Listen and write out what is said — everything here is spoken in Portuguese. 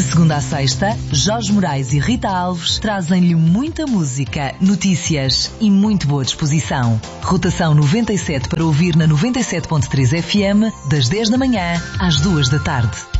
segunda à sexta, Jorge Moraes e Rita Alves trazem-lhe muita música, notícias e muito boa disposição. Rotação 97 para ouvir na 97.3 FM, das 10 da manhã às 2 da tarde.